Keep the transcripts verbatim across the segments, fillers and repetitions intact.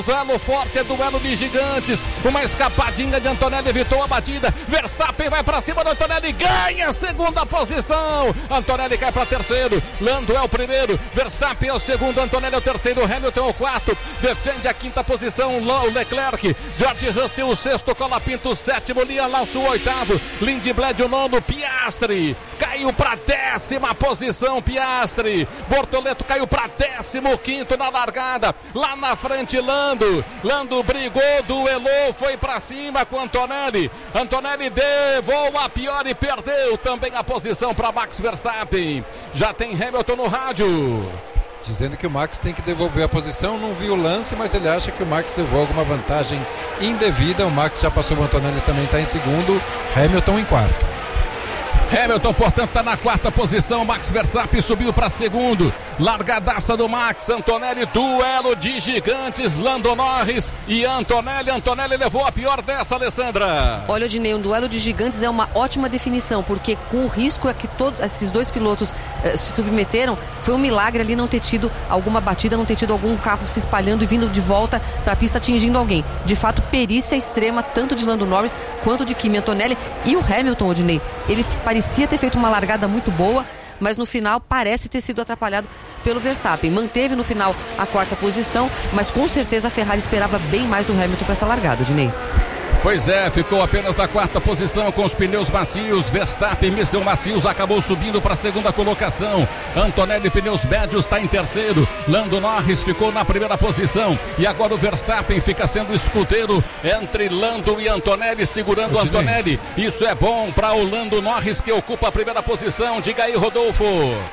Duelo forte, é duelo de gigantes. Uma escapadinha de Antonelli evitou a batida. Verstappen vai pra cima do Antonelli, ganha a segunda posição. Antonelli cai pra terceiro. Lando é o primeiro. Verstappen é o segundo. Antonelli é o terceiro. Hamilton é o quarto. Defende a quinta posição o Leclerc. George Russell o sexto. Colapinto o sétimo. Liam Lawson o oitavo. Lindblad o nono. Piastri caiu pra décima posição. Piastri. Bortoleto caiu pra décimo quinto na largada. Lá na frente, Lando. Lando brigou, duelou, foi pra cima com Antonelli. Antonelli levou a pior e perdeu também a posição para Max Verstappen. Já tem Hamilton no rádio. Dizendo que o Max tem que devolver a posição, não viu o lance, mas ele acha que o Max levou alguma vantagem indevida. O Max já passou, o Antonelli também está em segundo, Hamilton em quarto. Hamilton, portanto, está na quarta posição. Max Verstappen subiu para segundo. Largadaça do Max. Antonelli, duelo de gigantes. Lando Norris e Antonelli. Antonelli levou a pior dessa, Alessandra. Olha, Odinei, um duelo de gigantes é uma ótima definição, porque com o risco a que todos esses dois pilotos eh, se submeteram, foi um milagre ali não ter tido alguma batida, não ter tido algum carro se espalhando e vindo de volta para a pista atingindo alguém. De fato, perícia extrema, tanto de Lando Norris quanto de Kimi Antonelli. E o Hamilton, Odinei, ele parecia Parecia ter feito uma largada muito boa, mas no final parece ter sido atrapalhado pelo Verstappen. Manteve no final a quarta posição, mas com certeza a Ferrari esperava bem mais do Hamilton para essa largada, Dinei. Pois é, ficou apenas na quarta posição com os pneus macios. Verstappen, míssil macios, acabou subindo para a segunda colocação. Antonelli, pneus médios, está em terceiro. Lando Norris ficou na primeira posição. E agora o Verstappen fica sendo escudeiro entre Lando e Antonelli, segurando o Antonelli. Isso é bom para o Lando Norris, que ocupa a primeira posição. Diga aí, Rodolfo.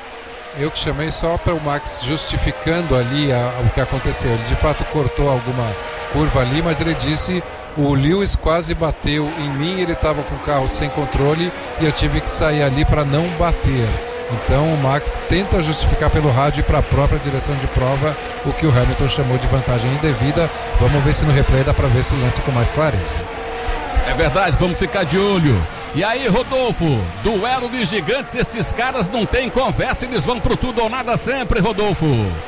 Eu que chamei só para o Max justificando ali a, a, o que aconteceu. Ele de fato cortou alguma curva ali, mas ele disse: o Lewis quase bateu em mim, ele estava com o carro sem controle e eu tive que sair ali para não bater. Então o Max tenta justificar pelo rádio e para a própria direção de prova o que o Hamilton chamou de vantagem indevida. Vamos ver se no replay dá para ver esse lance com mais clareza. É verdade, vamos ficar de olho. E aí, Rodolfo, duelo de gigantes, esses caras não tem conversa, eles vão pro tudo ou nada sempre, Rodolfo.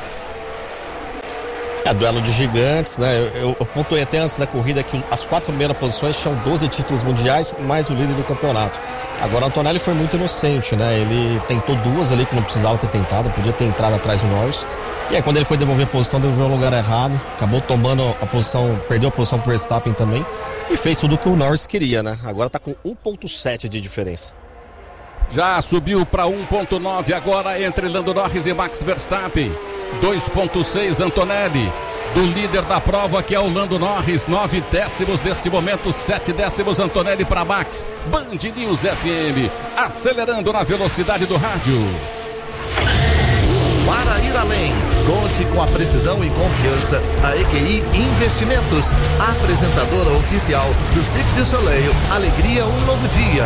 É, duelo de gigantes, né? Eu, eu pontuei até antes da corrida que as quatro primeiras posições tinham doze títulos mundiais, mais o líder do campeonato. Agora, o Antonelli foi muito inocente, né? Ele tentou duas ali que não precisava ter tentado, podia ter entrado atrás do Norris. E aí, quando ele foi devolver a posição, devolveu no lugar errado, acabou tomando a posição, perdeu a posição pro Verstappen também, e fez tudo o que o Norris queria, né? Agora tá com um ponto sete de diferença. Já subiu para um ponto nove agora entre Lando Norris e Max Verstappen. dois ponto seis Antonelli, do líder da prova, que é o Lando Norris. Nove décimos neste momento, sete décimos Antonelli para Max. Band News F M, acelerando na velocidade do rádio. Para ir além, conte com a precisão e confiança da E Q I Investimentos, apresentadora oficial do Cirque du Soleil. Alegria, um novo dia.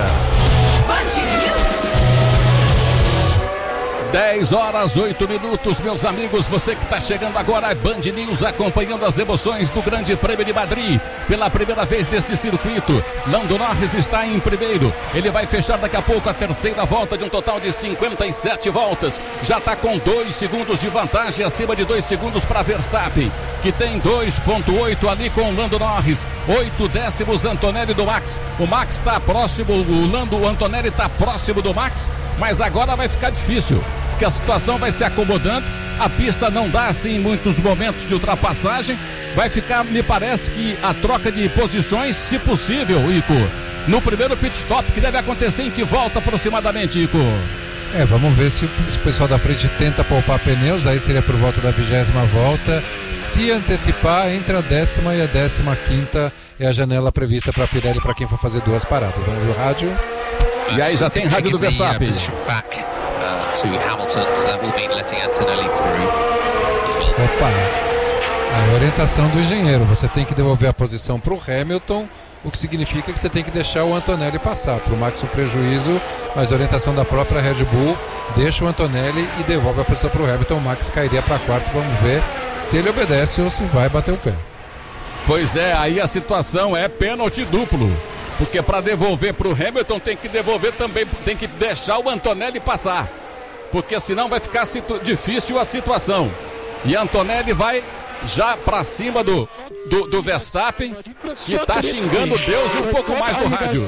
dez horas, oito minutos, meus amigos. Você que está chegando agora é Band News, acompanhando as emoções do Grande Prêmio de Madrid. Pela primeira vez neste circuito, Lando Norris está em primeiro. Ele vai fechar daqui a pouco a terceira volta de um total de cinquenta e sete voltas. Já está com dois segundos de vantagem, acima de dois segundos para Verstappen, que tem dois ponto oito ali com o Lando Norris. oito décimos Antonelli do Max. O Max está próximo, o Lando, o Antonelli está próximo do Max, mas agora vai ficar difícil, porque a situação vai se acomodando, a pista não dá assim muitos momentos de ultrapassagem, vai ficar, me parece que a troca de posições, se possível, Ico, no primeiro pit stop, que deve acontecer em que volta aproximadamente, Ico? É, vamos ver se o pessoal da frente tenta poupar pneus, aí seria por volta da vigésima volta. Se antecipar, entre a décima e a décima quinta é a janela prevista para a Pirelli, para quem for fazer duas paradas. Vamos ver o rádio. E aí já tem rádio do Verstappen. To Hamilton, so that will mean letting Antonelli through. Opa, a orientação do engenheiro, você tem que devolver a posição para o Hamilton, o que significa que você tem que deixar o Antonelli passar. Para o Max um prejuízo, mas a orientação da própria Red Bull, deixa o Antonelli e devolve a posição para o Hamilton. O Max cairia para quarto, vamos ver se ele obedece ou se vai bater o pé. Pois é, aí a situação é pênalti duplo, porque para devolver para o Hamilton tem que devolver também, tem que deixar o Antonelli passar, porque senão vai ficar situ- difícil a situação. E Antonelli vai já pra cima do, do, do Verstappen, que tá xingando Deus e um pouco mais do rádio.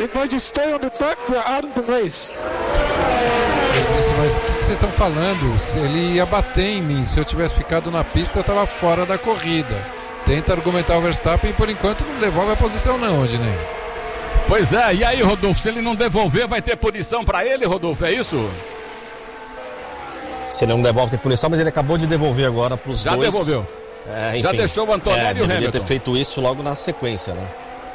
Ele disse, mas o que, que vocês estão falando? Se ele ia bater em mim, se eu tivesse ficado na pista eu tava fora da corrida. Tenta argumentar o Verstappen e por enquanto não devolve a posição não, Odinei. Pois é, e aí, Rodolfo, se ele não devolver vai ter punição pra ele, Rodolfo, é isso? Se ele não devolve, tem punição, mas ele acabou de devolver agora pros Já dois. Já devolveu. É, enfim, já deixou o Antonelli é, e o Hamilton. Deveria ter feito isso logo na sequência, né?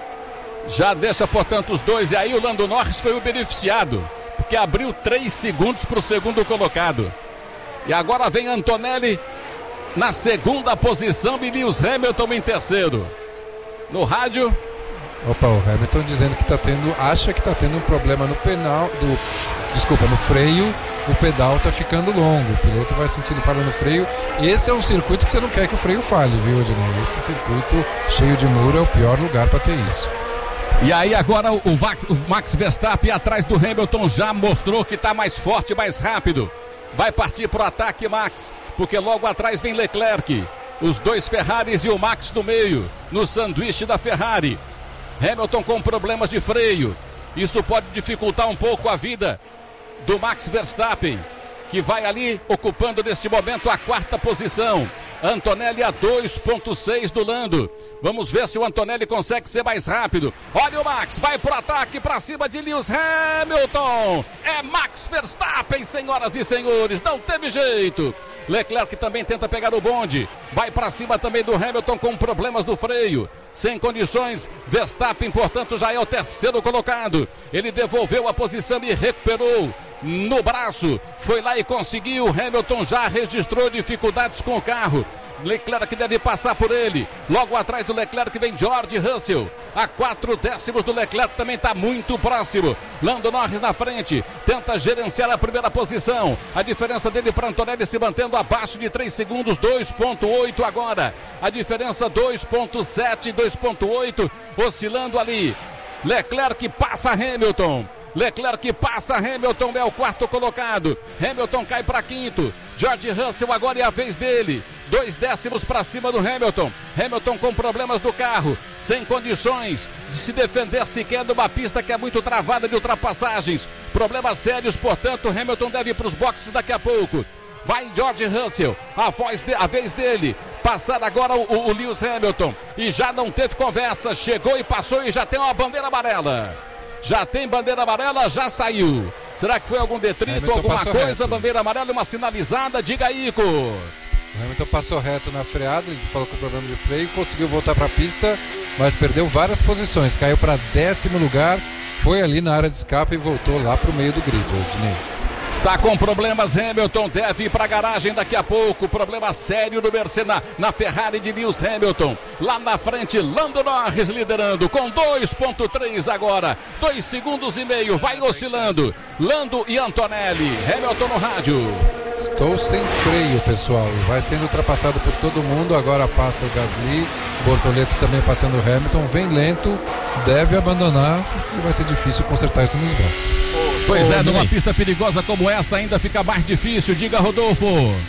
Já deixa, portanto, os dois. E aí o Lando Norris foi o beneficiado, porque abriu três segundos para o segundo colocado. E agora vem Antonelli na segunda posição e Lewis Hamilton em terceiro. No rádio... Opa, o Hamilton dizendo que tá tendo, acha que está tendo um problema no penal, do, desculpa, no freio. O pedal tá ficando longo, o piloto vai sentindo falha no freio. E esse é um circuito que você não quer que o freio falhe, viu, Odinei? Esse circuito cheio de muro é o pior lugar para ter isso. E aí agora o, o Max Verstappen atrás do Hamilton já mostrou que tá mais forte, mais rápido. Vai partir pro ataque, Max, porque logo atrás vem Leclerc. Os dois Ferraris e o Max no meio, no sanduíche da Ferrari. Hamilton com problemas de freio. Isso pode dificultar um pouco a vida do Max Verstappen, que vai ali ocupando neste momento a quarta posição. Antonelli a dois ponto seis do Lando. Vamos ver se o Antonelli consegue ser mais rápido. Olha o Max, vai pro ataque para cima de Lewis Hamilton. É Max Verstappen, senhoras e senhores, não teve jeito. Leclerc também tenta pegar o bonde. Vai para cima também do Hamilton com problemas do freio. Sem condições, Verstappen, portanto, já é o terceiro colocado. Ele devolveu a posição e recuperou no braço. Foi lá e conseguiu. Hamilton já registrou dificuldades com o carro. Leclerc deve passar por ele. Logo atrás do Leclerc vem George Russell. A quatro décimos do Leclerc também está muito próximo. Lando Norris na frente. Tenta gerenciar a primeira posição. A diferença dele para Antonelli se mantendo abaixo de três segundos. dois ponto oito agora. A diferença dois ponto sete, dois ponto oito. Oscilando ali. Leclerc passa Hamilton. Leclerc passa Hamilton, é o quarto colocado. Hamilton cai para quinto. George Russell agora é a vez dele. Dois décimos para cima do Hamilton. Hamilton com problemas do carro, sem condições de se defender sequer numa pista que é muito travada de ultrapassagens. Problemas sérios, portanto, Hamilton deve ir para os boxes daqui a pouco. Vai George Russell, a, voz de, a vez dele. Passar agora o, o, o Lewis Hamilton. E já não teve conversa, chegou e passou e já tem uma bandeira amarela. Já tem bandeira amarela, já saiu. Será que foi algum detrito, Hamilton alguma coisa? Reto. Bandeira amarela, uma sinalizada, diga aí, Ico. O Hamilton passou reto na freada, ele falou com problema de freio, conseguiu voltar para a pista, mas perdeu várias posições, caiu para décimo lugar, foi ali na área de escape e voltou lá para o meio do grid, Odinei. Tá com problemas, Hamilton deve ir para a garagem daqui a pouco, problema sério no Mercedes, na Ferrari de Lewis Hamilton. Lá na frente, Lando Norris liderando com dois ponto três agora, dois segundos e meio, vai oscilando. Lando e Antonelli, Hamilton no rádio. Estou sem freio, pessoal, vai sendo ultrapassado por todo mundo, agora passa o Gasly, Bortoleto também passando o Hamilton, vem lento, deve abandonar e vai ser difícil consertar isso nos boxes. Pois é, numa pista perigosa como essa ainda fica mais difícil, diga Rodolfo.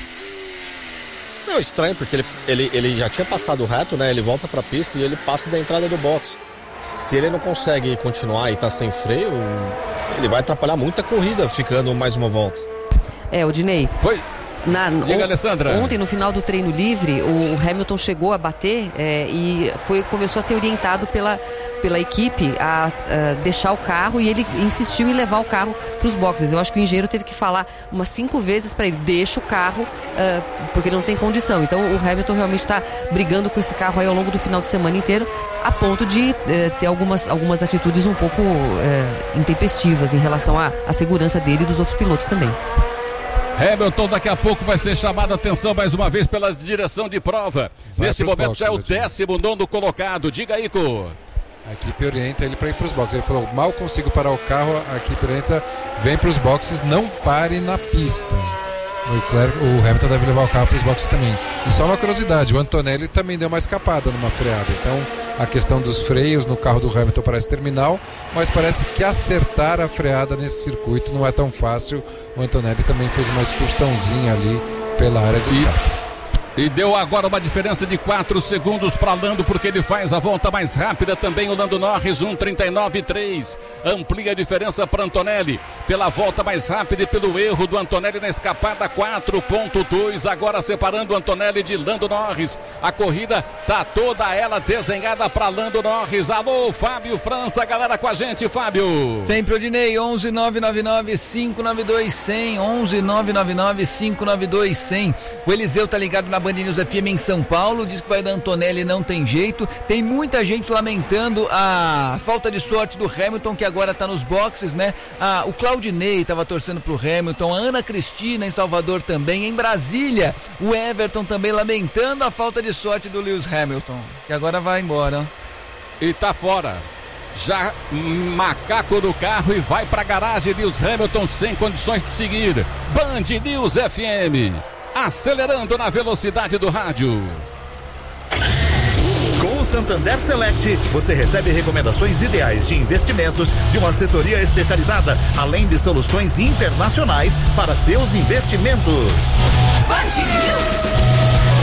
Não, estranho, porque ele, ele, ele já tinha passado reto, né? Ele volta pra pista e ele passa da entrada do box. Se ele não consegue continuar e tá sem freio, ele vai atrapalhar muita corrida ficando mais uma volta. É, Odinei. Foi. Na, Diga, on, Alessandra. Ontem, no final do treino livre, o, o Hamilton chegou a bater é, e foi, começou a ser orientado pela, pela equipe a, a deixar o carro, e ele insistiu em levar o carro para os boxes. Eu acho que o engenheiro teve que falar umas cinco vezes para ele: deixa o carro, uh, porque ele não tem condição. Então o Hamilton realmente está brigando com esse carro aí ao longo do final de semana inteiro, a ponto de uh, ter algumas, algumas atitudes um pouco uh, intempestivas em relação à, à segurança dele e dos outros pilotos também. Hamilton daqui a pouco vai ser chamado a atenção mais uma vez pela direção de prova. Vai Nesse momento boxes, já é o décimo nono colocado. Diga aí, Ico. A equipe orienta ele para ir para os boxes. Ele falou: mal consigo parar o carro, a equipe orienta, vem para os boxes, não pare na pista. O, Leclerc, o Hamilton deve levar o carro para os boxes também. E só uma curiosidade, o Antonelli também deu uma escapada numa freada. Então a questão dos freios no carro do Hamilton parece terminal, mas parece que acertar a freada nesse circuito não é tão fácil. O Antonelli também fez uma excursãozinha ali pela área de escape. E deu agora uma diferença de quatro segundos para Lando, porque ele faz a volta mais rápida também. O Lando Norris, um trinta e nove três. Amplia a diferença para Antonelli. Pela volta mais rápida e pelo erro do Antonelli na escapada, quatro ponto dois. Agora separando o Antonelli de Lando Norris. A corrida tá toda ela desenhada para Lando Norris. Alô, Fábio França, galera com a gente, Fábio. Sempre, Odinei, onze nove nove nove cinco nove dois zero zero. onze nove nove nove cinco nove dois zero zero. O Eliseu tá ligado na Band News F M em São Paulo, diz que vai dar Antonelli, não tem jeito. Tem muita gente lamentando a falta de sorte do Hamilton, que agora tá nos boxes, né? Ah, o Claudinei tava torcendo pro Hamilton, a Ana Cristina em Salvador também, em Brasília, o Everton também lamentando a falta de sorte do Lewis Hamilton, que agora vai embora. E tá fora. Já macaco do carro e vai pra garagem. Lewis Hamilton sem condições de seguir. Band News F M, acelerando na velocidade do rádio. Com o Santander Select, você recebe recomendações ideais de investimentos de uma assessoria especializada, além de soluções internacionais para seus investimentos. Band News.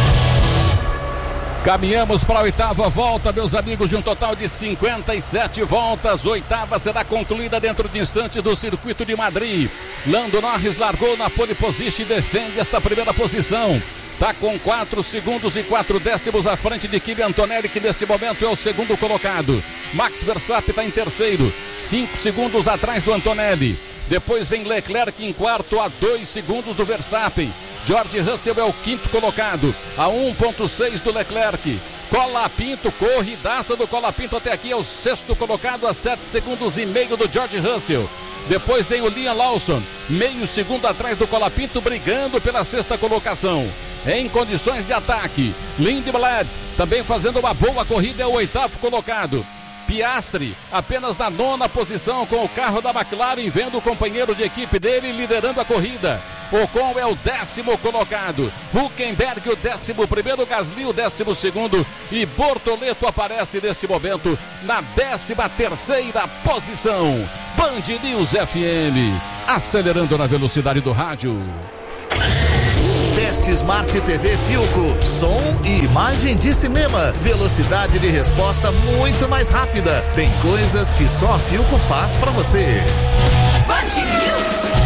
Caminhamos para a oitava volta, meus amigos, de um total de cinquenta e sete voltas. Oitava será concluída dentro de instantes do circuito de Madrid. Lando Norris largou na pole position e defende esta primeira posição. Está com quatro segundos e quatro décimos à frente de Kimi Antonelli, que neste momento é o segundo colocado. Max Verstappen está em terceiro, cinco segundos atrás do Antonelli. Depois vem Leclerc em quarto, a dois segundos do Verstappen. George Russell é o quinto colocado, a um ponto seis do Leclerc. Colapinto, corridaça do Colapinto até aqui, é o sexto colocado, a sete segundos e meio do George Russell. Depois vem o Liam Lawson, meio segundo atrás do Colapinto, brigando pela sexta colocação. Em condições de ataque, Lindblad também fazendo uma boa corrida, é o oitavo colocado. Piastri apenas na nona posição com o carro da McLaren, vendo o companheiro de equipe dele liderando a corrida. Ocon é o décimo colocado, Hülkenberg o décimo primeiro, Gasly o décimo segundo e Bortoleto aparece neste momento na décima terceira posição. Band News F M, acelerando na velocidade do rádio. Teste Smart T V Philco, som e imagem de cinema, velocidade de resposta muito mais rápida. Tem coisas que só a Philco faz pra você. Band News.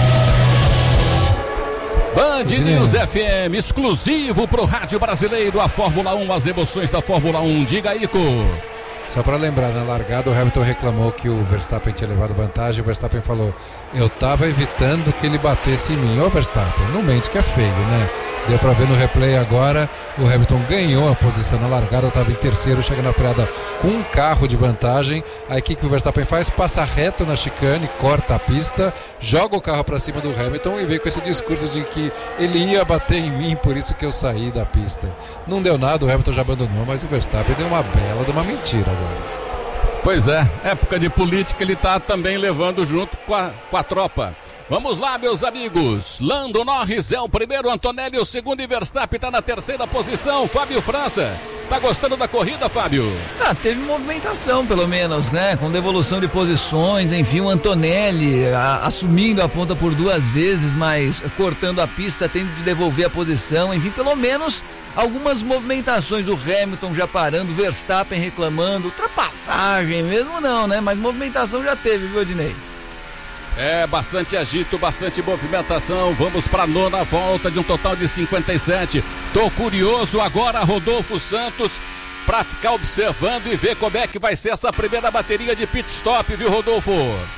Band News F M, exclusivo pro rádio brasileiro, a Fórmula um, as emoções da Fórmula um. Diga aí, Ico. Só para lembrar, na largada o Hamilton reclamou que o Verstappen tinha levado vantagem. O Verstappen falou, eu tava evitando que ele batesse em mim. Ô Verstappen, não mente que é feio, né? Deu para ver no replay agora, o Hamilton ganhou a posição na largada, estava em terceiro, chega na freada com um carro de vantagem. Aí o que, que o Verstappen faz? Passa reto na chicane, corta a pista, joga o carro para cima do Hamilton e veio com esse discurso de que ele ia bater em mim, por isso que eu saí da pista. Não deu nada, o Hamilton já abandonou, mas o Verstappen deu uma bela de uma mentira agora. Pois é, época de política ele está também levando junto com a, com a tropa. Vamos lá, meus amigos. Lando Norris é o primeiro, Antonelli o segundo e Verstappen está na terceira posição. Fábio França, tá gostando da corrida, Fábio? Ah, teve movimentação pelo menos, né? Com devolução de posições, enfim, o Antonelli a, assumindo a ponta por duas vezes, mas cortando a pista, tendo de devolver a posição, enfim, pelo menos algumas movimentações, o Hamilton já parando, Verstappen reclamando, ultrapassagem mesmo não, né? Mas movimentação já teve, viu, Odinei? É, bastante agito, bastante movimentação. Vamos para a nona volta de um total de cinquenta e sete. Tô curioso agora, Rodolfo Santos, para ficar observando e ver como é que vai ser essa primeira bateria de pit stop, viu, Rodolfo?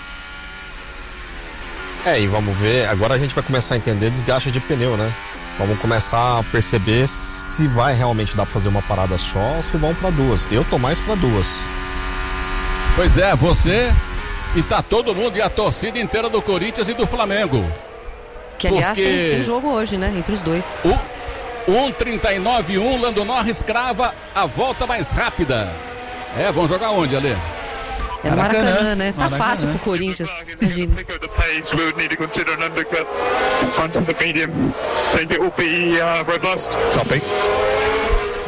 É, e vamos ver, agora a gente vai começar a entender desgaste de pneu, né? Vamos começar a perceber se vai realmente dar para fazer uma parada só ou se vão para duas. Eu tô mais para duas. Pois é, você... E tá todo mundo e a torcida inteira do Corinthians e do Flamengo. Que aliás Porque... tem, tem jogo hoje, né? Entre os dois. O um trinta e nove um, Lando Norris crava a volta mais rápida. É, vão jogar onde, Ale? É no Maracanã, Maracanã, né? Tá Maracanã. fácil pro Corinthians. Imagina.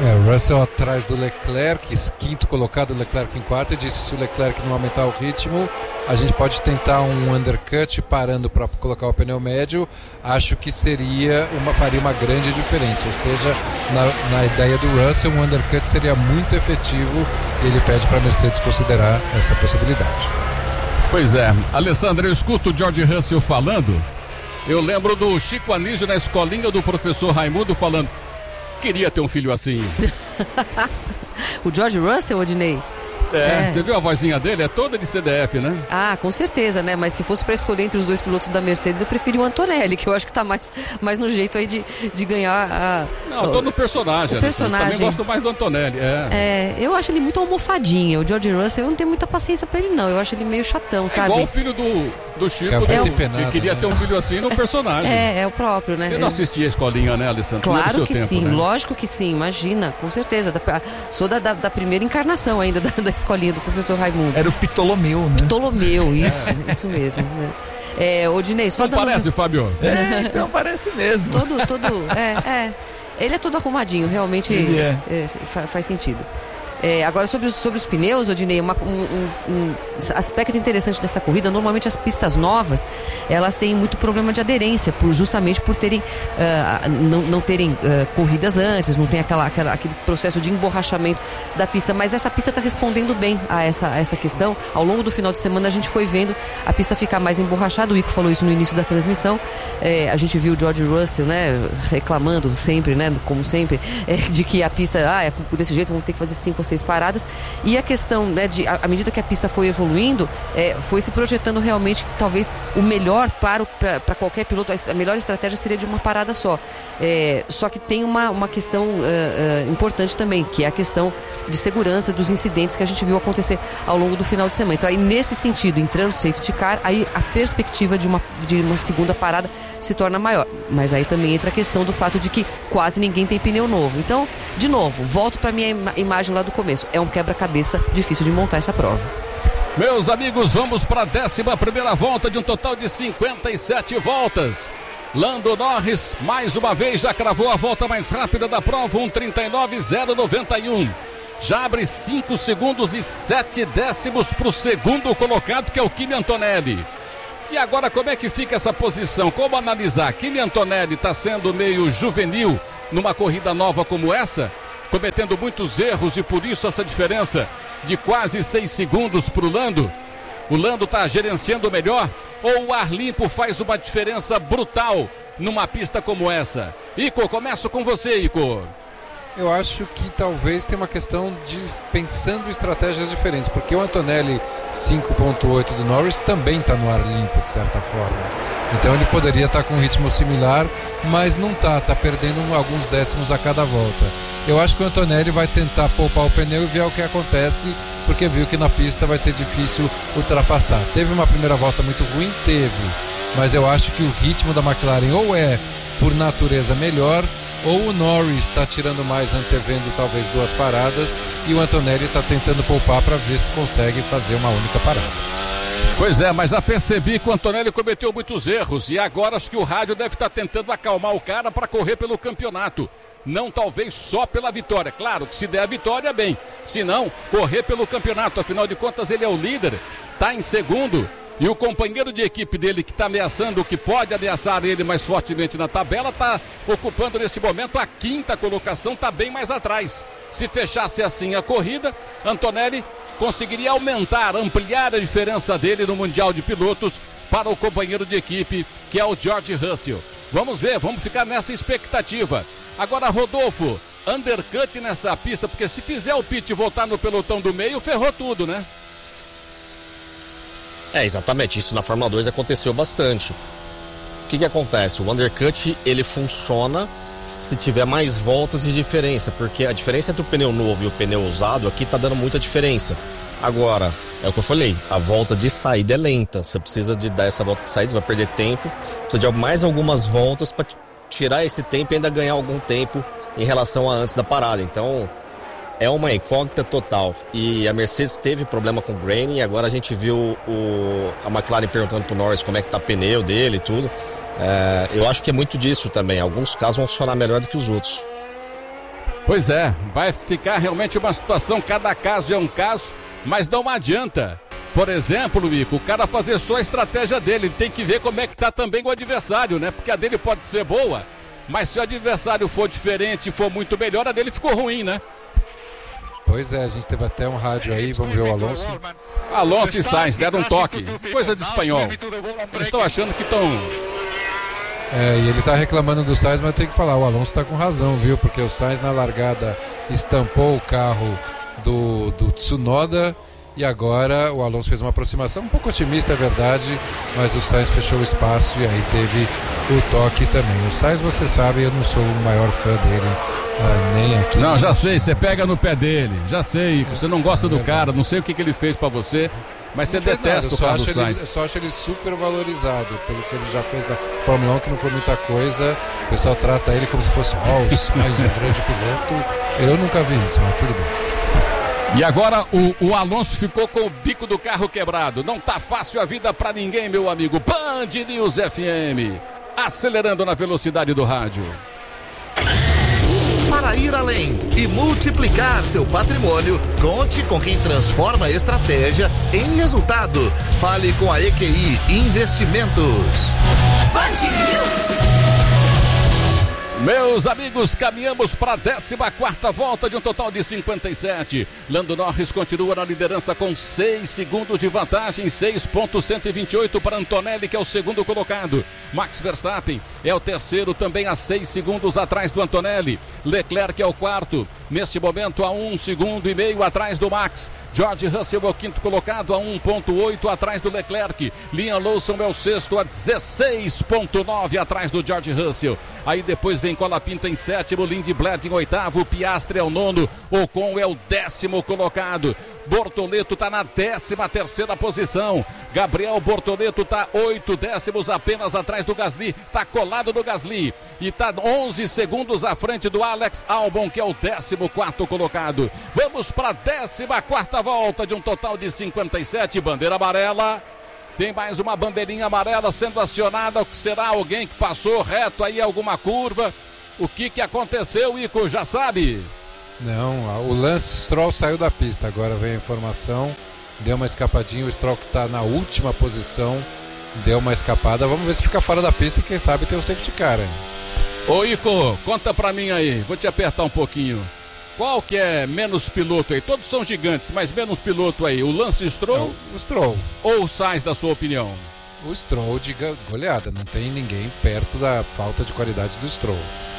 É, o Russell atrás do Leclerc, quinto colocado, o Leclerc em quarto, e disse se o Leclerc não aumentar o ritmo, a gente pode tentar um undercut parando para colocar o pneu médio. Acho que seria uma, faria uma grande diferença, ou seja, na, na ideia do Russell, um undercut seria muito efetivo, e ele pede para a Mercedes considerar essa possibilidade. Pois é, Alessandra, eu escuto o George Russell falando, eu lembro do Chico Anísio na escolinha do professor Raimundo falando: queria ter um filho assim. O George Russell, Odinei? É, é, você viu a vozinha dele? É toda de C D F, né? Ah, com certeza, né? Mas se fosse para escolher entre os dois pilotos da Mercedes, eu preferi o Antonelli, que eu acho que tá mais, mais no jeito aí de, de ganhar a... Não, eu tô no personagem. O personagem. Eu também gosto mais do Antonelli, é. É, eu acho ele muito almofadinho. O George Russell, eu não tenho muita paciência pra ele, não. Eu acho ele meio chatão, sabe? É igual o filho do, do Chico, que, do, penado, que queria né? ter um filho assim no personagem. É, é o próprio, né? Você não assistia a escolinha, né, Alessandro? Claro seu que tempo, sim, né? lógico que sim, imagina, com certeza. Da, sou da, da, da primeira encarnação ainda da, da escolinha do professor Raimundo. Era o Ptolomeu, né? Ptolomeu, isso, isso mesmo. Né? É, Odinei, só não dando... parece, Fábio? É, então parece mesmo. Todo, todo, é, é. Ele é todo arrumadinho, realmente é. É, faz, faz sentido. É, agora, sobre os, sobre os pneus, Odinei, uma, um, um, um aspecto interessante dessa corrida, normalmente as pistas novas, elas têm muito problema de aderência, por, justamente por terem, uh, não, não terem uh, corridas antes, não tem aquela, aquela, aquele processo de emborrachamento da pista, mas essa pista está respondendo bem a essa, a essa questão. Ao longo do final de semana a gente foi vendo a pista ficar mais emborrachada, o Ico falou isso no início da transmissão, é, a gente viu o George Russell, né, reclamando sempre, né, como sempre, é, de que a pista, ah, é desse jeito, vamos ter que fazer cinco ou seis paradas, e a questão, né, de, à medida que a pista foi evoluindo, é, foi se projetando realmente que talvez o melhor para, para qualquer piloto, a melhor estratégia seria de uma parada só. É, só que tem uma, uma questão uh, uh, importante também, que é a questão de segurança dos incidentes que a gente viu acontecer ao longo do final de semana. Então aí nesse sentido, entrando safety car, aí a perspectiva de uma, de uma segunda parada se torna maior, mas aí também entra a questão do fato de que quase ninguém tem pneu novo. Então, de novo, volto para minha im- imagem lá do começo, é um quebra-cabeça difícil de montar essa prova. Meus amigos, vamos para a décima primeira volta de um total de cinquenta e sete voltas. Lando Norris, mais uma vez, já cravou a volta mais rápida da prova, um trinta e nove zero noventa e um. Já abre cinco segundos e sete décimos para o segundo colocado, que é o Kimi Antonelli. E agora, como é que fica essa posição? Como analisar? Kimi Antonelli está sendo meio juvenil numa corrida nova como essa, cometendo muitos erros, e por isso essa diferença de quase seis segundos para o Lando. O Lando está gerenciando melhor, ou o ar limpo faz uma diferença brutal numa pista como essa? Ico, começo com você, Ico. Eu acho que talvez tenha uma questão de pensando em estratégias diferentes, porque o Antonelli cinco ponto oito do Norris também está no ar limpo, de certa forma. Então ele poderia estar tá com um ritmo similar, mas não está, está perdendo alguns décimos a cada volta. Eu acho que o Antonelli vai tentar poupar o pneu e ver o que acontece, porque viu que na pista vai ser difícil ultrapassar. Teve uma primeira volta muito ruim? Teve, mas eu acho que o ritmo da McLaren ou é por natureza melhor, ou o Norris está tirando mais, antevendo talvez duas paradas, e o Antonelli está tentando poupar para ver se consegue fazer uma única parada. Pois é, mas já percebi que o Antonelli cometeu muitos erros, e agora acho que o rádio deve estar tentando acalmar o cara para correr pelo campeonato. Não talvez só pela vitória, claro que se der a vitória, bem, se não, correr pelo campeonato, afinal de contas ele é o líder, está em segundo. E o companheiro de equipe dele que está ameaçando, que pode ameaçar ele mais fortemente na tabela, está ocupando nesse momento a quinta colocação, está bem mais atrás. Se fechasse assim a corrida, Antonelli conseguiria aumentar, ampliar a diferença dele no Mundial de Pilotos para o companheiro de equipe, que é o George Russell. Vamos ver, vamos ficar nessa expectativa. Agora, Rodolfo, undercut nessa pista, porque se fizer o pit voltar no pelotão do meio, ferrou tudo, né? É, exatamente, isso na Fórmula dois aconteceu bastante. O que que acontece? O undercut, ele funciona se tiver mais voltas de diferença, porque a diferença entre o pneu novo e o pneu usado aqui tá dando muita diferença. Agora, é o que eu falei, a volta de saída é lenta, você precisa de dar essa volta de saída, você vai perder tempo, precisa de mais algumas voltas para tirar esse tempo e ainda ganhar algum tempo em relação a antes da parada. Então, é uma incógnita total. E a Mercedes teve problema com o graining, e agora a gente viu o, a McLaren perguntando pro Norris como é que tá o pneu dele e tudo. É, eu acho que é muito disso também. Alguns casos vão funcionar melhor do que os outros. Pois é, vai ficar realmente uma situação, cada caso é um caso, mas não adianta. Por exemplo, Mico, o cara fazer só a estratégia dele, ele tem que ver como é que tá também o adversário, né? Porque a dele pode ser boa, mas se o adversário for diferente e for muito melhor, a dele ficou ruim, né? Pois é, a gente teve até um rádio aí, vamos ver o Alonso. Alonso e Sainz deram um toque, coisa de espanhol. Eles estão achando que estão... É, e ele tá reclamando do Sainz, mas tem que falar, o Alonso tá com razão, viu? Porque o Sainz na largada estampou o carro do, do Tsunoda e agora o Alonso fez uma aproximação um pouco otimista, é verdade, mas o Sainz fechou o espaço e aí teve o toque também. O Sainz, você sabe, eu não sou o maior fã dele, ah, nem aqui. Não, já sei, você pega no pé dele, já sei, você não gosta do cara, não sei o que, que ele fez pra você, mas você detesta o Carlos Sainz. Eu só acho ele super valorizado pelo que ele já fez na Fórmula um, que não foi muita coisa. O pessoal trata ele como se fosse, ó, oh, o Sainz é um grande piloto. Eu nunca vi isso, mas tudo bem. E agora o, o Alonso ficou com o bico do carro quebrado. Não tá fácil a vida pra ninguém, meu amigo. Band News F M, acelerando na velocidade do rádio. Para ir além e multiplicar seu patrimônio, conte com quem transforma a estratégia em resultado. Fale com a E Q I Investimentos. Band News. Meus amigos, caminhamos para a décima quarta volta de um total de cinquenta e sete. Lando Norris continua na liderança com seis segundos de vantagem, seis ponto cento e vinte e oito para Antonelli, que é o segundo colocado. Max Verstappen é o terceiro, também a seis segundos atrás do Antonelli. Leclerc é o quarto, neste momento a um segundo e meio atrás do Max. George Russell é o quinto colocado, a um ponto oito atrás do Leclerc. Liam Lawson é o sexto, a dezesseis ponto nove atrás do George Russell. Aí depois vem Colapinto em sétimo, Lindblad em oitavo, Piastri é o nono, Ocon é o décimo colocado. Bortoleto está na décima terceira posição. Gabriel Bortoleto está oito décimos apenas atrás do Gasly, está colado no Gasly e está onze segundos à frente do Alex Albon, que é o décimo quarto colocado. Vamos para a décima quarta volta de um total de cinquenta e sete. Bandeira amarela. Tem mais uma bandeirinha amarela sendo acionada. Será alguém que passou reto aí alguma curva? O que que aconteceu, Ico? Já sabe? Não, o Lance Stroll saiu da pista. Agora vem a informação. Deu uma escapadinha. O Stroll que está na última posição deu uma escapada. Vamos ver se fica fora da pista e quem sabe tem o safety car aí. Ô Ico, conta pra mim aí. Vou te apertar um pouquinho. Qual que é menos piloto aí? Todos são gigantes, mas menos piloto aí. O Lance Stroll? É o Stroll. Ou o Sainz, da sua opinião? O Stroll de goleada. Não tem ninguém perto da falta de qualidade do Stroll.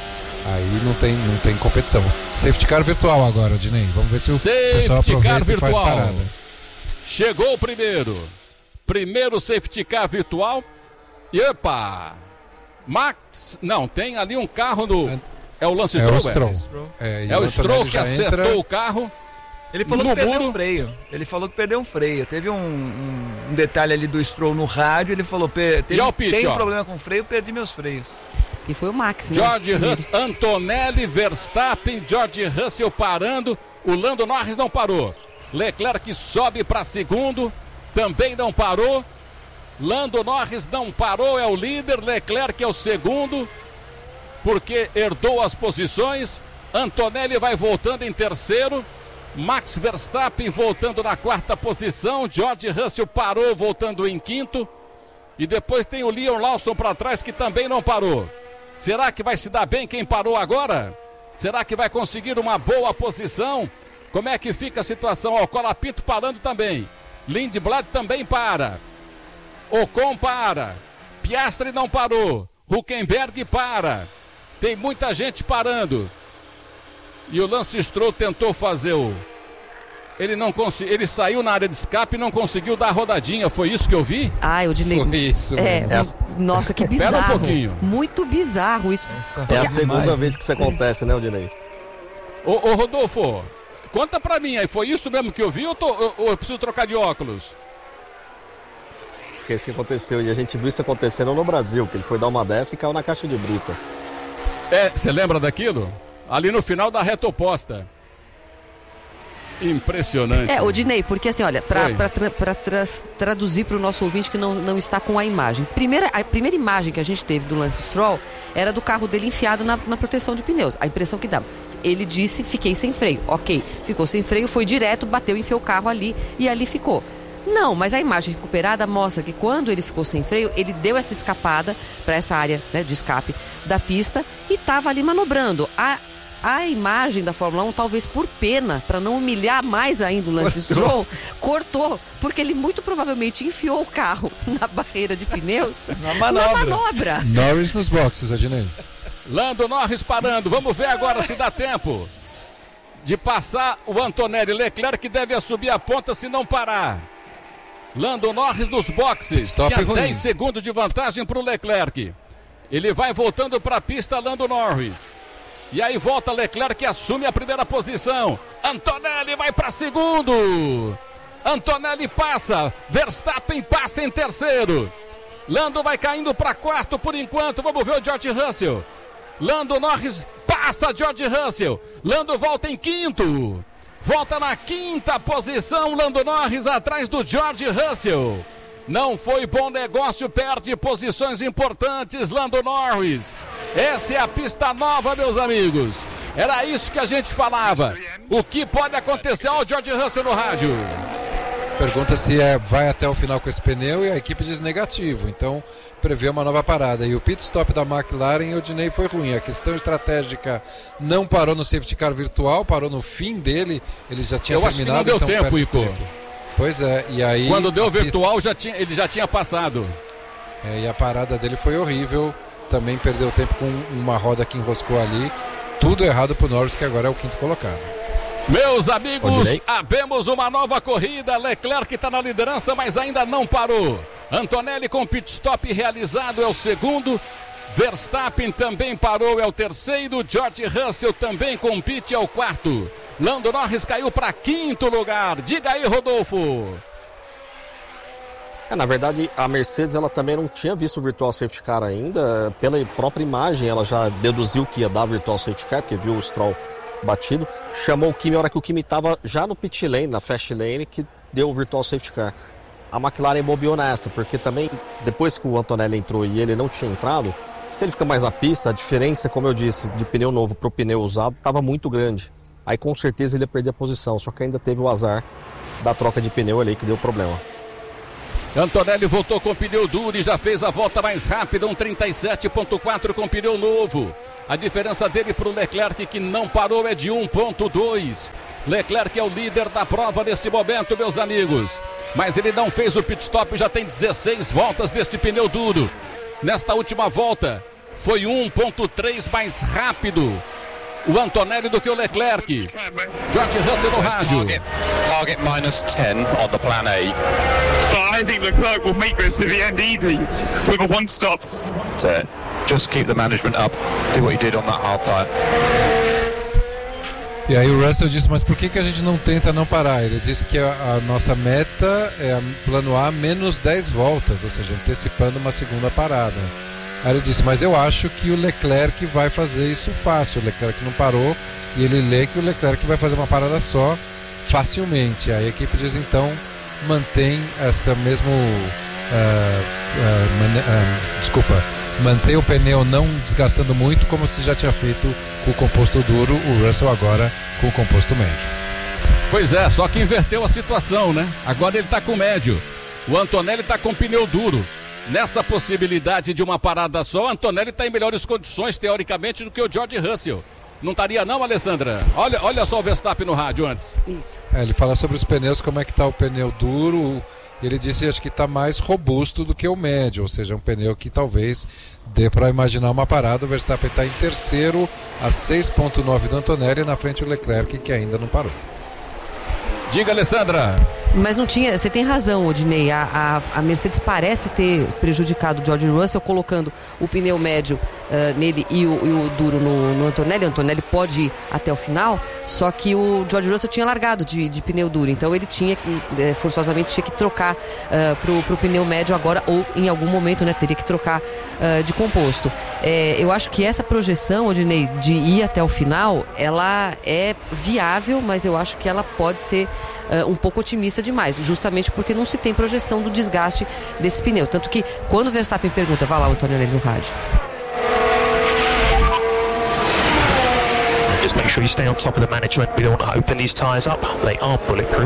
Aí não tem, não tem competição. Safety car virtual agora, Dinei. Vamos ver se o safety pessoal aproveita e faz parada. Chegou o primeiro. Primeiro safety car virtual. E opa! Max... Não, tem ali um carro no... É... É o Lance Stroll, é o Stroll, é, é o Stroll que acertou entra... o carro. Ele falou que perdeu um freio. Ele falou que perdeu um freio. Teve um, um, um detalhe ali do Stroll no rádio. Ele falou: per... teve, pitch, tem um problema com o freio, perdi meus freios. E foi o Max, né? George Russell, Antonelli, Verstappen, George Russell parando. O Lando Norris não parou. Leclerc sobe para segundo, também não parou. Lando Norris não parou, é o líder. Leclerc é o segundo, porque herdou as posições. Antonelli vai voltando em terceiro. Max Verstappen voltando na quarta posição. George Russell parou, voltando em quinto. E depois tem o Liam Lawson para trás, que também não parou. Será que vai se dar bem quem parou agora? Será que vai conseguir uma boa posição? Como é que fica a situação? Ó, o Colapinto parando também. Lindblad também para. Ocon para. Piastri não parou. Hülkenberg para. Tem muita gente parando. E o Lance Stroll tentou fazer o... Ele não conseguiu, ele saiu na área de escape e não conseguiu dar a rodadinha. Foi isso que eu vi? Ah, eu digo. Foi isso. É, Essa... Nossa, que bizarro. Espera um pouquinho. Muito bizarro isso. É a segunda vez que isso acontece, né, Odinei? Ô, ô Rodolfo, conta pra mim aí, foi isso mesmo que eu vi ou, tô, ou, ou eu preciso trocar de óculos? Acho que é isso que aconteceu. E a gente viu isso acontecendo no Brasil, que ele foi dar uma dessa e caiu na caixa de brita. É, você lembra daquilo? Ali no final da reta oposta. Impressionante. É, Odinei, porque assim, olha, para tra, tra, traduzir para o nosso ouvinte que não, não está com a imagem. Primeira, a primeira imagem que a gente teve do Lance Stroll era do carro dele enfiado na, na proteção de pneus. A impressão que dava. Ele disse, fiquei sem freio. Ok, ficou sem freio, foi direto, bateu, enfiou o carro ali e ali ficou. Não, mas a imagem recuperada mostra que quando ele ficou sem freio, ele deu essa escapada para essa área, né, de escape da pista e estava ali manobrando. A A imagem da Fórmula um, talvez por pena, para não humilhar mais ainda o Lance Stroll, cortou, porque ele muito provavelmente enfiou o carro na barreira de pneus na manobra. Na manobra. Norris nos boxes, Adinei. Lando Norris parando, vamos ver agora se dá tempo de passar o Antonelli. Leclerc deve subir a ponta se não parar. Lando Norris nos boxes, Stop tinha ruim. dez segundos de vantagem para o Leclerc. Ele vai voltando para a pista, Lando Norris. E aí volta Leclerc que assume a primeira posição. Antonelli vai para segundo. Antonelli passa. Verstappen passa em terceiro. Lando vai caindo para quarto por enquanto. Vamos ver o George Russell. Lando Norris passa George Russell. Lando volta em quinto. Volta na quinta posição. Lando Norris atrás do George Russell. Não foi bom negócio, perde posições importantes, Lando Norris. Essa é a pista nova, meus amigos. Era isso que a gente falava. O que pode acontecer ao George Russell no rádio? Pergunta se é, vai até o final com esse pneu e a equipe diz negativo. Então prevê uma nova parada. E o pit stop da McLaren, o Odinei, foi ruim. A questão estratégica não parou no safety car virtual, parou no fim dele. Ele já tinha Eu terminado. acho que não deu então tempo, Ico. tempo. Pois é, e aí... Quando deu a virtual, já tinha, ele já tinha passado. É, e a parada dele foi horrível. Também perdeu tempo com uma roda que enroscou ali. Tudo errado pro Norris, que agora é o quinto colocado. Meus amigos, Odinei. abemos uma nova corrida. Leclerc está na liderança, mas ainda não parou. Antonelli com pit stop realizado é o segundo. Verstappen também parou, é o terceiro. George Russell também com pit é o quarto. Lando Norris caiu para quinto lugar. Diga aí, Rodolfo. É, na verdade, a Mercedes ela também não tinha visto o Virtual Safety Car ainda. Pela própria imagem, ela já deduziu que ia dar Virtual Safety Car, porque viu o Stroll batido. Chamou o Kimi, a hora que o Kimi estava já no pit lane, na fast lane, que deu o Virtual Safety Car. A McLaren bobeou nessa, porque também, depois que o Antonelli entrou e ele não tinha entrado, se ele fica mais na pista, a diferença, como eu disse, de pneu novo para o pneu usado, estava muito grande. Aí com certeza ele ia perder a posição, só que ainda teve o azar da troca de pneu ali que deu problema. Antonelli voltou com pneu duro e já fez a volta mais rápida, um trinta e sete ponto quatro com pneu novo. A diferença dele para o Leclerc, que não parou, é de um ponto dois. Leclerc é o líder da prova neste momento, meus amigos. Mas ele não fez o pit stop, já tem dezesseis voltas neste pneu duro. Nesta última volta, foi um ponto três mais rápido o Antonelli do que o Leclerc. George Russell no rádio. Target, target minus ten on the plan A. But I think Leclerc will make this to the end easy with a one stop. So just keep the management up. Do what he did on that hard time. E aí o Russell disse, mas por que, que a gente não tenta não parar? Ele disse que a, a nossa meta é a plano A menos dez voltas, ou seja, antecipando uma segunda parada. Aí ele disse, mas eu acho que o Leclerc vai fazer isso fácil. O Leclerc não parou e ele lê que o Leclerc vai fazer uma parada só facilmente. Aí a equipe diz, então, mantém essa mesmo... Uh, uh, man, uh, desculpa, mantém o pneu não desgastando muito, como se já tinha feito com o composto duro, o Russell agora com o composto médio. Pois é, só que inverteu a situação, né? Agora ele tá com médio. O Antonelli tá com pneu duro. Nessa possibilidade de uma parada só, o Antonelli está em melhores condições, teoricamente, do que o George Russell. Não estaria não, Alessandra? Olha, olha só o Verstappen no rádio antes. Isso. É, ele fala sobre os pneus, como é que está o pneu duro. Ele disse, acho que está mais robusto do que o médio, ou seja, um pneu que talvez dê para imaginar uma parada. O Verstappen está em terceiro, a seis ponto nove do Antonelli, na frente o Leclerc, que ainda não parou. Diga, Alessandra. Mas não tinha, você tem razão, Odinei, a, a, a Mercedes parece ter prejudicado o George Russell colocando o pneu médio uh, nele e o, e o duro no, no Antonelli. O Antonelli pode ir até o final, só que o George Russell tinha largado de, de pneu duro, então ele tinha que, eh, forçosamente tinha que trocar uh, pro, pro pneu médio agora, ou em algum momento, né, teria que trocar uh, de composto. É, eu acho que essa projeção, Odinei, de ir até o final, ela é viável, mas eu acho que ela pode ser Uh, um pouco otimista demais, justamente porque não se tem projeção do desgaste desse pneu. Tanto que quando o Verstappen pergunta, vai lá o Antonelli no rádio. Just make sure you stay on top of the management. We don't want to open these tyres up. They are bulletproof.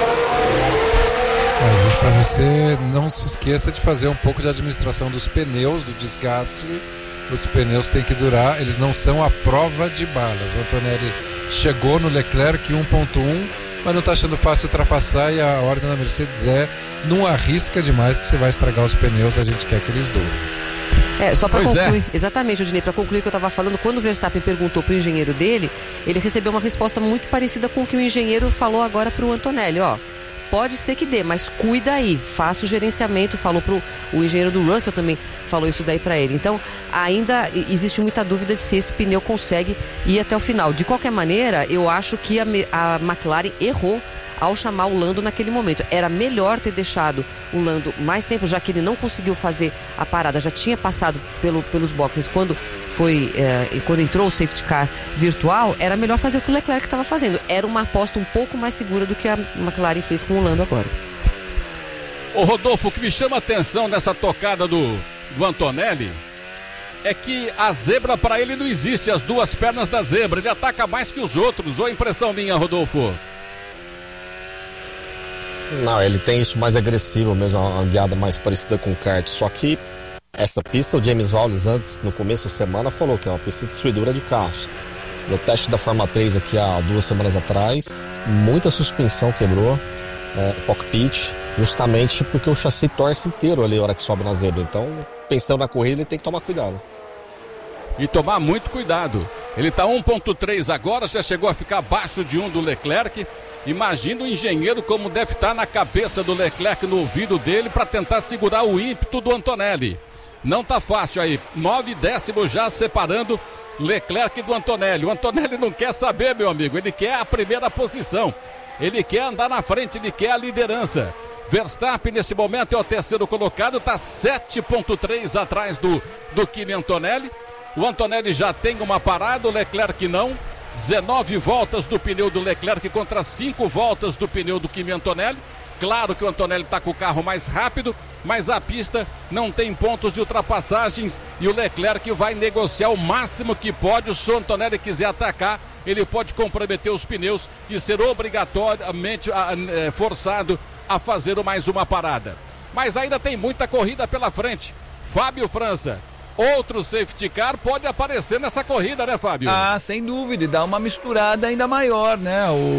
Mas para você não se esqueça de fazer um pouco de administração dos pneus, do desgaste. Os pneus têm que durar, eles não são a prova de balas. O Antonelli chegou no Leclerc um ponto um, mas não está achando fácil ultrapassar, e a ordem da Mercedes é: não arrisca demais que você vai estragar os pneus, a gente quer que eles durem. É, só para concluir, é. exatamente, Odinei, para concluir o que eu estava falando, quando o Verstappen perguntou para o engenheiro dele, ele recebeu uma resposta muito parecida com o que o engenheiro falou agora para o Antonelli, ó. Pode ser que dê, mas cuida aí, faça o gerenciamento, falou pro o engenheiro do Russell também, falou isso daí para ele. Então, ainda existe muita dúvida se esse pneu consegue ir até o final. De qualquer maneira, eu acho que a, a McLaren errou ao chamar o Lando naquele momento. Era melhor ter deixado o Lando mais tempo, já que ele não conseguiu fazer a parada, já tinha passado pelo, pelos boxes quando foi é, quando entrou o safety car virtual. Era melhor fazer o que o Leclerc estava fazendo. Era uma aposta um pouco mais segura do que a McLaren fez com o Lando agora. Ô Rodolfo, o que me chama a atenção nessa tocada do, do Antonelli é que a zebra para ele não existe, as duas pernas da zebra, ele ataca mais que os outros. Ou a impressão minha, Rodolfo? Não, ele tem isso mais agressivo mesmo, uma guiada mais parecida com o kart. Só que essa pista, o James Vowles antes, no começo da semana, falou que é uma pista destruidora de carros. No teste da Fórmula três aqui há duas semanas atrás, muita suspensão quebrou, é, cockpit, justamente porque o chassi torce inteiro ali na hora que sobe na zebra. Então, pensando na corrida, ele tem que tomar cuidado. E tomar muito cuidado. Ele está um ponto três agora, já chegou a ficar abaixo de um do Leclerc. Imagina o engenheiro como deve estar na cabeça do Leclerc, no ouvido dele, para tentar segurar o ímpeto do Antonelli. Não tá fácil aí, nove décimos já separando Leclerc do Antonelli. O Antonelli não quer saber, meu amigo, ele quer a primeira posição, ele quer andar na frente, ele quer a liderança. Verstappen nesse momento é o terceiro colocado, está sete ponto três atrás do, do Kimi Antonelli. O Antonelli já tem uma parada, o Leclerc não. dezenove voltas do pneu do Leclerc contra cinco voltas do pneu do Kimi Antonelli. Claro que o Antonelli está com o carro mais rápido, mas a pista não tem pontos de ultrapassagens e o Leclerc vai negociar o máximo que pode. Se o Antonelli quiser atacar, ele pode comprometer os pneus e ser obrigatoriamente é, forçado a fazer mais uma parada. Mas ainda tem muita corrida pela frente. Fábio França, outro safety car pode aparecer nessa corrida, né, Fábio? Ah, sem dúvida, e dá uma misturada ainda maior, né? O